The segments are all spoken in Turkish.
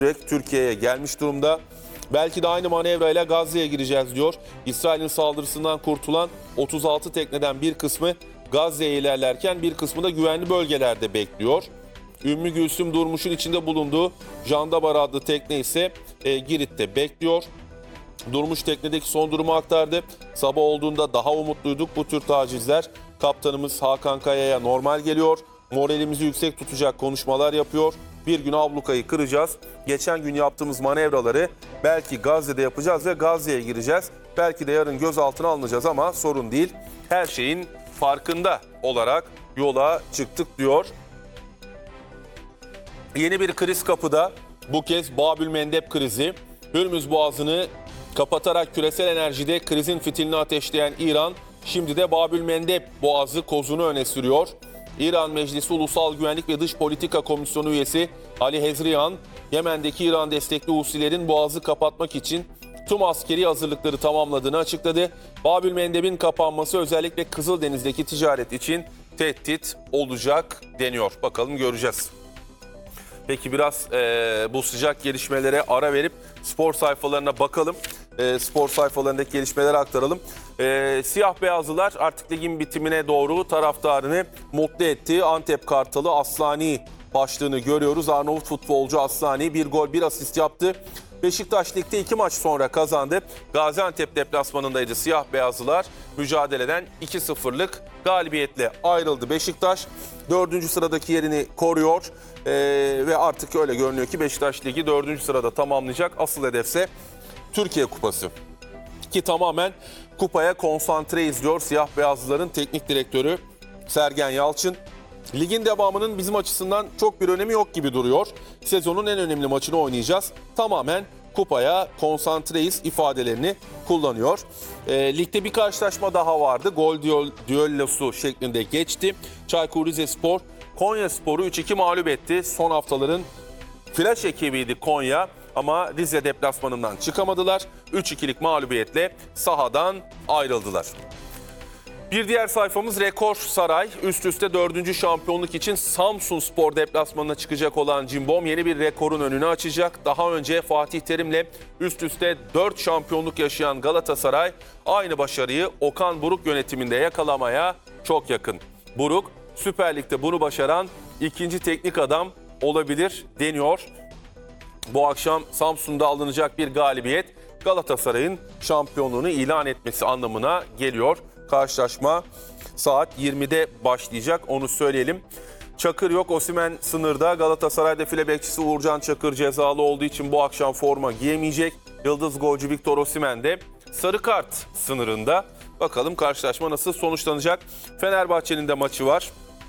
Türkiye'ye gelmiş durumda. Belki de aynı manevrayla Gazze'ye gireceğiz diyor. İsrail'in saldırısından kurtulan 36 tekneden bir kısmı Gazze'ye ilerlerken bir kısmı da güvenli bölgelerde bekliyor. Ümmü Gülsüm Durmuş'un içinde bulunduğu Jandabar adlı tekne ise Girit'te bekliyor. Durmuş teknedeki son durumu aktardı. Sabah olduğunda daha umutluyduk. Bu tür tacizler kaptanımız Hakan Kaya'ya normal geliyor. Moralimizi yüksek tutacak konuşmalar yapıyor. Bir gün ablukayı kıracağız. Geçen gün yaptığımız manevraları belki Gazze'de yapacağız ve Gazze'ye gireceğiz. Belki de yarın gözaltına alınacağız ama sorun değil. Her şeyin farkında olarak yola çıktık diyor. Yeni bir kriz kapıda. Bu kez Babülmendeb krizi. Hürmüz Boğazı'nı kapatarak küresel enerjide krizin fitilini ateşleyen İran, şimdi de Babülmendeb Boğazı kozunu öne sürüyor. İran Meclisi Ulusal Güvenlik ve Dış Politika Komisyonu üyesi Ali Hezriyan, Yemen'deki İran destekli Husilerin boğazı kapatmak için tüm askeri hazırlıkları tamamladığını açıkladı. Babülmendeb'in kapanması özellikle Kızıldeniz'deki ticaret için tehdit olacak deniyor. Bakalım göreceğiz. Peki biraz bu sıcak gelişmelere ara verip spor sayfalarına bakalım. Spor sayfalarındaki gelişmeleri aktaralım. Siyah beyazlılar artık ligin bitimine doğru taraftarını mutlu etti. Antep Kartalı Aslani başlığını görüyoruz. Arnavut futbolcu Aslani bir gol bir asist yaptı. Beşiktaş ligde 2 maç sonra kazandı. Gaziantep deplasmanındaydı siyah beyazlılar. Mücadeleden 2-0'lık galibiyetle ayrıldı Beşiktaş. 4. sıradaki yerini koruyor ve artık öyle görünüyor ki Beşiktaş Ligi 4. sırada tamamlayacak. Asıl hedefse Türkiye Kupası. Ki tamamen kupaya konsantre izliyor siyah beyazlıların teknik direktörü Sergen Yalçın. Ligin devamının bizim açısından çok bir önemi yok gibi duruyor. Sezonun en önemli maçını oynayacağız. Tamamen kupaya konsantreyiz ifadelerini kullanıyor. Ligde bir karşılaşma daha vardı. Gol düellosu şeklinde geçti. Çaykur Rizespor Konyaspor'u 3-2 mağlup etti. Son haftaların flash ekibiydi Konya ama Rize deplasmanından çıkamadılar. 3-2'lik mağlubiyetle sahadan ayrıldılar. Bir diğer sayfamız Rekor Saray. Üst üste 4. şampiyonluk için Samsunspor deplasmanına çıkacak olan Cimbom yeni bir rekorun önünü açacak. Daha önce Fatih Terim'le üst üste 4 şampiyonluk yaşayan Galatasaray aynı başarıyı Okan Buruk yönetiminde yakalamaya çok yakın. Buruk Süper Lig'de bunu başaran ikinci teknik adam olabilir deniyor. Bu akşam Samsun'da alınacak bir galibiyet Galatasaray'ın şampiyonluğunu ilan etmesi anlamına geliyor. Karşılaşma saat 20'de başlayacak, onu söyleyelim. Çakır yok, Osimhen sınırda. Galatasaray'da file bekçisi Uğurcan Çakır cezalı olduğu için bu akşam forma giyemeyecek. Yıldız golcü Victor Osimhen de sarı kart sınırında. Bakalım karşılaşma nasıl sonuçlanacak. Fenerbahçe'nin de maçı var.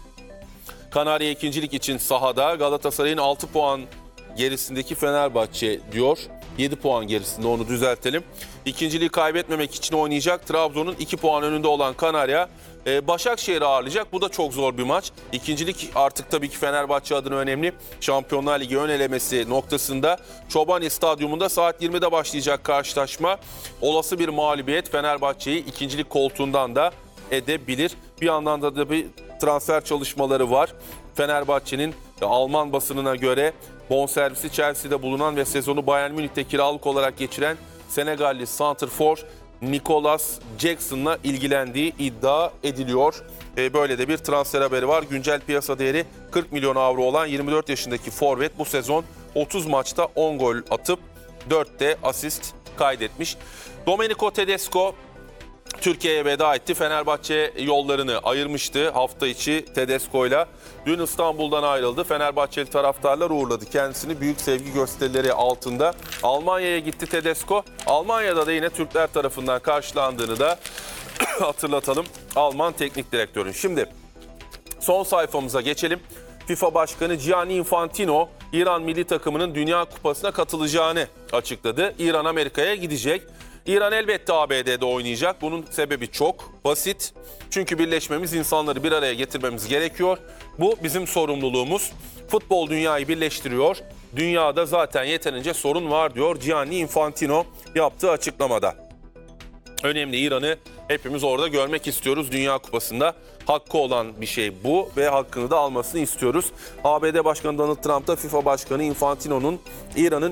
Kanarya ikincilik için sahada. Galatasaray'ın 6 puan gerisindeki Fenerbahçe diyor. 7 puan gerisinde, onu düzeltelim. İkinciliği kaybetmemek için oynayacak. Trabzon'un 2 puan önünde olan Kanarya Başakşehir'i ağırlayacak. Bu da çok zor bir maç. İkincilik artık tabii ki Fenerbahçe adına önemli. Şampiyonlar Ligi ön elemesi noktasında Çobani Stadyumunda saat 20'de başlayacak karşılaşma. Olası bir mağlubiyet Fenerbahçe'yi ikincilik koltuğundan da edebilir. Bir yandan da bir transfer çalışmaları var. Fenerbahçe'nin Alman basınına göre bonservisi Chelsea'de bulunan ve sezonu Bayern Münih'te kiralık olarak geçiren Senegalli santrfor Nicolas Jackson'la ilgilendiği iddia ediliyor. Böyle de bir transfer haberi var. Güncel piyasa değeri 40 milyon avro olan 24 yaşındaki forvet bu sezon 30 maçta 10 gol atıp 4 de asist kaydetmiş. Domenico Tedesco Türkiye'ye veda etti. Fenerbahçe yollarını ayırmıştı hafta içi Tedesco'yla. Dün İstanbul'dan ayrıldı. Fenerbahçeli taraftarlar uğurladı kendisini büyük sevgi gösterileri altında. Almanya'ya gitti Tedesco. Almanya'da da yine Türkler tarafından karşılandığını da hatırlatalım Alman teknik direktörün. Şimdi son sayfamıza geçelim. FIFA Başkanı Gianni Infantino, İran milli takımının Dünya Kupası'na katılacağını açıkladı. İran Amerika'ya gidecek. İran elbette ABD'de oynayacak. Bunun sebebi çok basit. Çünkü birleşmemiz, insanları bir araya getirmemiz gerekiyor. Bu bizim sorumluluğumuz. Futbol dünyayı birleştiriyor. Dünyada zaten yeterince sorun var diyor Gianni Infantino yaptığı açıklamada. önemli. İran'ı hepimiz orada görmek istiyoruz. Dünya Kupası'nda hakkı olan bir şey bu ve hakkını da almasını istiyoruz. ABD Başkanı Donald Trump da FIFA Başkanı Infantino'nun İran'ın